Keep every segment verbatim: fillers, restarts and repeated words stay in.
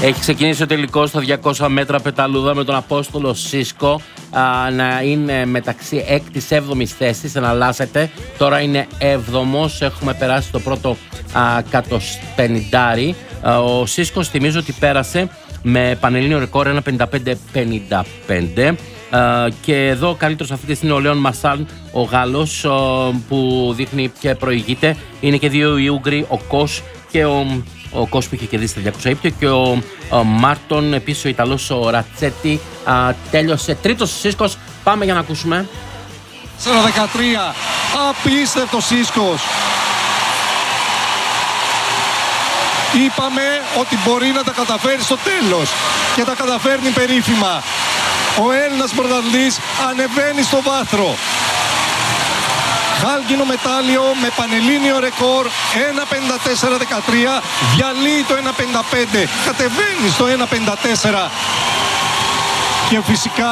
Έχει ξεκινήσει ο τελικός στα διακόσια μέτρα πεταλούδα με τον Απόστολο Σίσκο α, να είναι μεταξύ έκτης έβδομης θέσης, εναλλάσσεται. Τώρα είναι έβδομος, έχουμε περάσει το πρώτο εκατοσπενήντα. Ο Σίσκος, θυμίζω ότι πέρασε με πανελλήνιο ρεκόρ ένα πενήντα πέντε πενήντα πέντε. Uh, και εδώ ο καλύτερος αθλητής είναι ο Λέον Μασάν, ο Γάλλος, uh, που δείχνει και προηγείται. Είναι και δύο οι Ούγγροι, ο Κος και ο, ο Κος που είχε κερδίσει τα διακόσια ύπτιο, και ο, ο Μάρτον, επίσης ο Ιταλός, ο Ρατσέτη. Uh, τέλειωσε τρίτος ο Σίσκος. Πάμε για να ακούσουμε. τέσσερα δεκατρία, απίστευτο Σίσκος. Είπαμε ότι μπορεί να τα καταφέρει στο τέλος και τα καταφέρνει περίφημα. Ο Έλληνας πρωταθλητής ανεβαίνει στο βάθρο. Χάλκινο μετάλλιο με πανελλήνιο ρεκόρ ένα πενήντα τέσσερα δεκατρία, διαλύει το ένα πενήντα πέντε, κατεβαίνει στο ένα πενήντα τέσσερα. Και φυσικά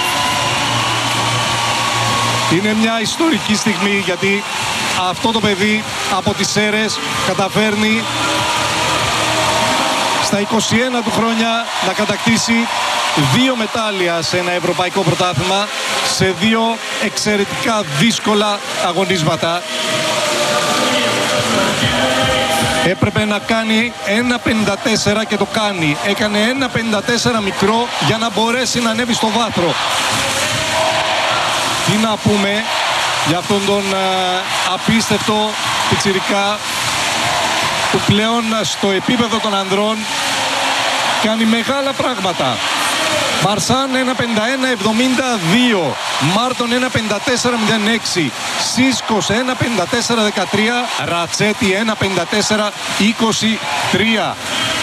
είναι μια ιστορική στιγμή, γιατί αυτό το παιδί από τις Σέρρες καταφέρνει στα είκοσι ένα του χρόνια να κατακτήσει δύο μετάλλια σε ένα ευρωπαϊκό πρωτάθλημα, σε δύο εξαιρετικά δύσκολα αγωνίσματα. Έπρεπε να κάνει ένα πενήντα τέσσερα και το κάνει. Έκανε ένα πενήντα τέσσερα μικρό για να μπορέσει να ανέβει στο βάθρο. Τι να πούμε για αυτόν τον α, απίστευτο πιτσιρικά που πλέον στο επίπεδο των ανδρών κάνει μεγάλα πράγματα. Μαρσάν ένα πενήντα ένα εβδομήντα δύο, Μάρτον ένα πενήντα τέσσερα μηδέν έξι, Σίσκος ένα πενήντα τέσσερα δεκατρία, Ρατσέτη ένα πενήντα τέσσερα είκοσι τρία.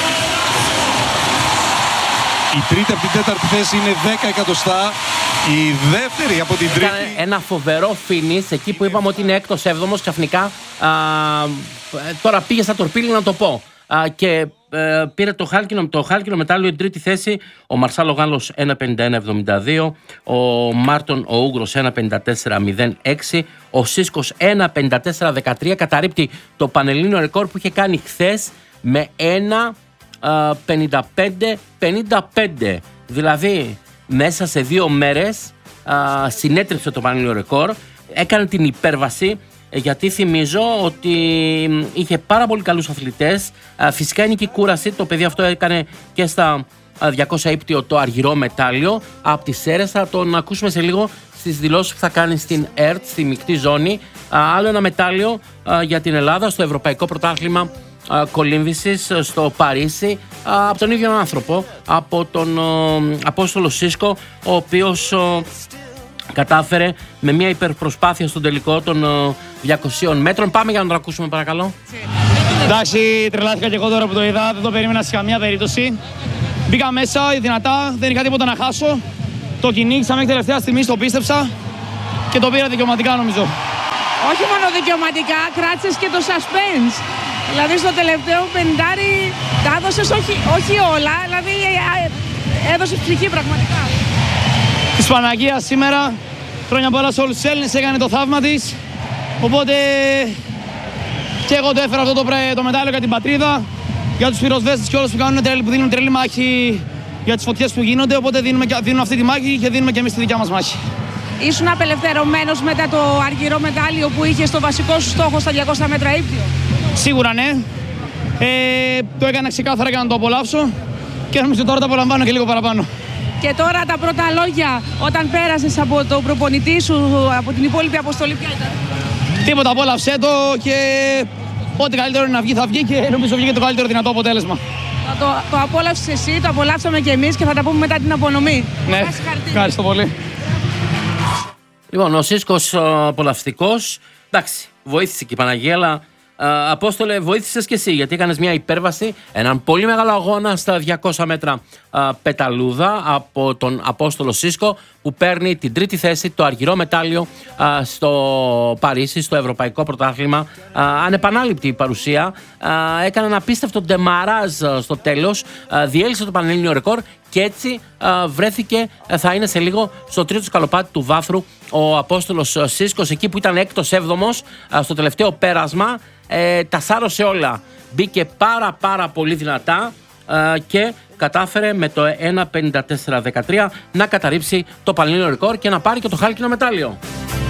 Η τρίτη από την τέταρτη θέση είναι δέκα εκατοστά. Η δεύτερη από την τρίτη... Έκανε ένα φοβερό φίνις εκεί που είπαμε ότι είναι έκτος έβδομος. Ξαφνικά α, τώρα πήγε στα τορπίλη να το πω. Α, και ε, πήρε το χάλκινο, το χάλκινο μετάλλιο την τρίτη θέση. Ο Μαρσάλ ο Γάλλος ένα πενήντα ένα εβδομήντα δύο, ο Μάρτον ο Ούγγρος ένα πενήντα τέσσερα μηδέν έξι, ο Σίσκος ένα πενήντα τέσσερα δεκατρία. Καταρρίπτει το πανελλήνιο ρεκόρ που είχε κάνει χθες με ένα πενήντα πέντε πενήντα πέντε. Δηλαδή μέσα σε δύο μέρες α, συνέτρεψε το πανελλήνιο ρεκόρ, έκανε την υπέρβαση. Γιατί θυμίζω ότι είχε πάρα πολύ καλούς αθλητές. Φυσικά είναι και η κούραση. Το παιδί αυτό έκανε και στα διακόσια ύπτιο το αργυρό μετάλλιο από τις Σέρρες. Θα τον ακούσουμε σε λίγο στις δηλώσεις που θα κάνει στην ΕΡΤ, στη μεικτή ζώνη. Άλλο ένα μετάλλιο για την Ελλάδα στο Ευρωπαϊκό Πρωτάθλημα Κολύμβησης στο Παρίσι, από τον ίδιο άνθρωπο, από τον Απόστολο Σίσκο, ο οποίος κατάφερε με μια υπερπροσπάθεια στον τελικό των διακοσίων μέτρων. Πάμε για να το ακούσουμε, παρακαλώ. Εντάξει, τρελάθηκα και εγώ τώρα που το είδα. Δεν το περίμενα σε καμία περίπτωση. Μπήκα μέσα δυνατά, δεν είχα τίποτα να χάσω. Το κυνήγησα μέχρι τελευταία στιγμή, το πίστεψα και το πήρα δικαιωματικά, νομίζω. Όχι μόνο δικαιωματικά, κράτησες και το suspense. Δηλαδή στο τελευταίο πενηντάρι τα έδωσες, όχι, όχι όλα, δηλαδή έδωσες ψυχή πραγματικά. Της Παναγίας σήμερα, χρόνια πολλά σε όλους τους Έλληνες, έκανε το θαύμα της. Οπότε και εγώ το έφερα αυτό το, το μετάλλιο για την πατρίδα, για τους πυροσβέστες και όλους που, κάνουν, που δίνουν τρελή μάχη για τις φωτιές που γίνονται. Οπότε δίνουμε, δίνουν αυτή τη μάχη και δίνουμε και εμείς τη δικιά μας μάχη. Ήσουν απελευθερωμένος μετά το αργυρό μετάλλιο που είχε στο βασικό σου στόχο στα διακόσια μέτρα ύπτιο? Σίγουρα ναι. Ε, το έκανα ξεκάθαρα για να το απολαύσω και νομίζω τώρα το απολαμβάνω και λίγο παραπάνω. Και τώρα τα πρώτα λόγια όταν πέρασες από τον προπονητή σου, από την υπόλοιπη αποστολή, ποια ήταν? Τίποτα, απόλαυσέ το και ό,τι καλύτερο είναι να βγει θα βγει και νομίζω βγήκε το καλύτερο δυνατό αποτέλεσμα. Το, το απόλαυσες εσύ, το απολαύσαμε και εμείς και θα τα πούμε μετά την απονομή. Ναι, ευχαριστώ πολύ. Λοιπόν, ο Σίσκος απολαυστικός. Εντάξει, βοήθησε και η Παναγία, αλλά Uh, Απόστολε, βοήθησες και εσύ, γιατί έκανες μια υπέρβαση, έναν πολύ μεγάλο αγώνα στα διακόσια μέτρα uh, πεταλούδα από τον Απόστολο Σίσκο, που παίρνει την τρίτη θέση, το αργυρό μετάλλιο uh, στο Παρίσι, στο Ευρωπαϊκό Πρωτάθλημα. Uh, ανεπανάληπτη η παρουσία, uh, έκανε ένα απίστευτο ντεμαράζ uh, στο τέλος, uh, διέλυσε το πανελλήνιο ρεκόρ και έτσι uh, βρέθηκε, uh, θα είναι σε λίγο, στο τρίτο σκαλοπάτι του βάθρου ο Απόστολος Σίσκος, εκεί που ήταν έκτος έβδομος uh, στο τελευταίο πέρασμα. Ε, τα σάρωσε όλα. Μπήκε πάρα πάρα πολύ δυνατά ε, και κατάφερε με το ένα πενήντα τέσσερα δεκατρία να καταρρύψει το πανελλήνιο ρεκόρ και να πάρει και το χάλκινο μετάλλιο.